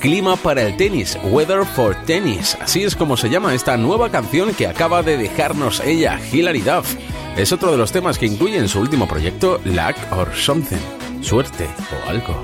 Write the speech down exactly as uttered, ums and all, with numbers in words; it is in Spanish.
Clima para el tenis, Weather for Tennis. Así es como se llama esta nueva canción que acaba de dejarnos ella, Hilary Duff. Es otro de los temas que incluye en su último proyecto, Luck or Something. Suerte o algo.